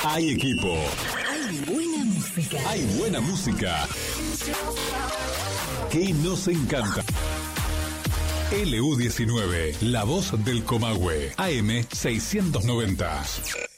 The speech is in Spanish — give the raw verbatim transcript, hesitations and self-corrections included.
Hay equipo. Hay buena música. Hay buena música. Que nos encanta. L U diecinueve, la voz del Comahue. A M seiscientos noventa.